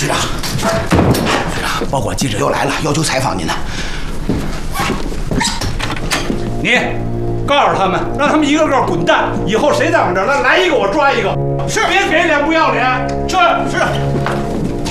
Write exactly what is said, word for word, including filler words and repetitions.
局长，局长，报馆记者又来了，要求采访您呢。 你告诉他们，让他们一个个滚蛋！以后谁在我们这儿来来一个我抓一个，是别给脸不要脸。是是。